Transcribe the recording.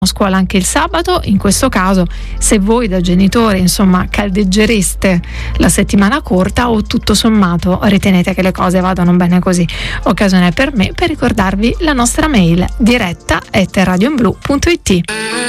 scuola anche il sabato. In questo caso, se voi da genitore insomma caldeggereste la settimana corta, o tutto sommato ritenete che le cose vadano bene così, occasione per me per ricordarvi la nostra mail diretta@radioinblu.it.